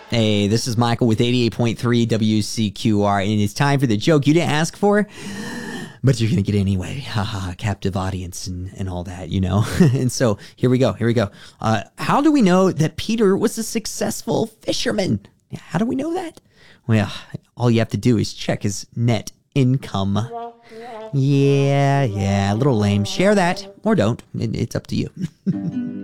Hey, this is Michael with 88.3 WCQR, and it's time for the joke you didn't ask for, but you're going to get anyway. Haha, captive audience and all that, you know. And so here we go. How do we know that Peter was a successful fisherman? How do we know that? Well, all you have to do is check his net income. Yeah, a little lame. Share that or don't. It's up to you.